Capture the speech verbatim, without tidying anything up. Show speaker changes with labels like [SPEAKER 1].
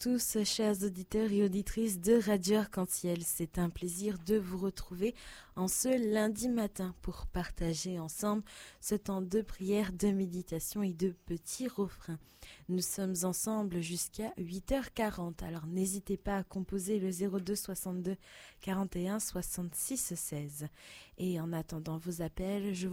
[SPEAKER 1] tous, chers auditeurs et auditrices de Radio Arc-en-Ciel. C'est un plaisir de vous retrouver en ce lundi matin pour partager ensemble ce temps de prière, de méditation et de petits refrains. Nous sommes ensemble jusqu'à huit heures quarante, alors n'hésitez pas à composer le zéro deux soixante-deux quarante et un soixante-six seize. Et en attendant vos appels, je vous